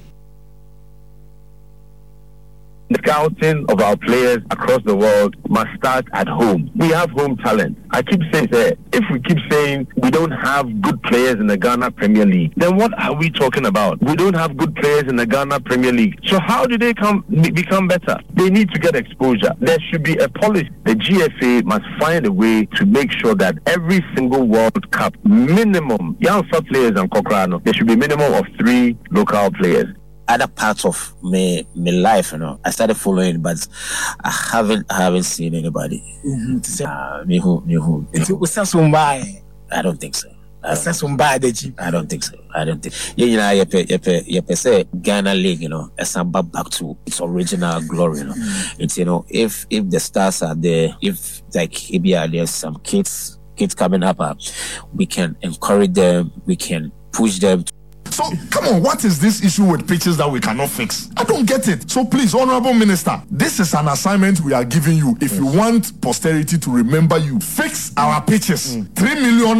The scouting of our players across the world must start at home. We have home talent. I keep saying that if we keep saying we don't have good players in the Ghana Premier League, then what are we talking about? We don't have good players in the Ghana Premier League. So how do they come become better? They need to get exposure. There should be a policy. The G F A must find a way to make sure that every single World Cup minimum, young players and Kokrano, there should be a minimum of three local players. Other parts of my my life, you know, I started following, but I haven't I haven't seen anybody. Mm-hmm. Uh, me who me who. I don't think so. I don't, I don't think so. I don't think. Yeah, you know, you pe you pe you pe say Ghana League, you know, it's back to its original glory, you know. Mm-hmm. It's you know, if if the stars are there, if like maybe there's some kids kids coming up, uh, we can encourage them, we can push them. So, come on, what is this issue with pitches that we cannot fix? I don't get it. So, please, Honorable Minister, this is an assignment we are giving you. If you want posterity to remember you, fix our pitches. Mm. Three million